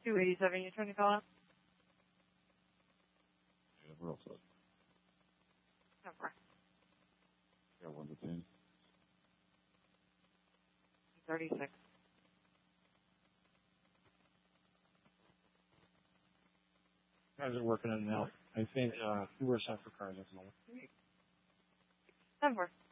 287, you trying to call up? Yeah, we're all set. Number. Yeah, 1 to 10. 36. Guys are working on it now. I think, we're set for cars at the moment. Number.